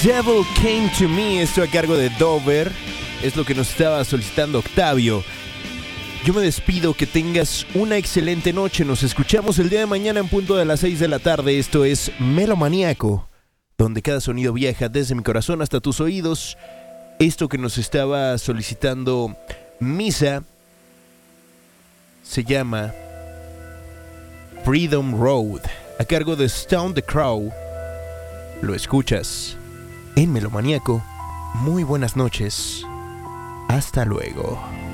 Devil Came to Me, esto a cargo de Dover, es lo que nos estaba solicitando Octavio. Yo me despido, que tengas una excelente noche, nos escuchamos el día de mañana en punto de las 6 de la tarde. Esto es Melomaniaco, donde cada sonido viaja desde mi corazón hasta tus oídos. Esto que nos estaba solicitando Misa se llama Freedom Road, a cargo de Stone the Crow. Lo escuchas en Melomaniaco. Muy buenas noches. Hasta luego.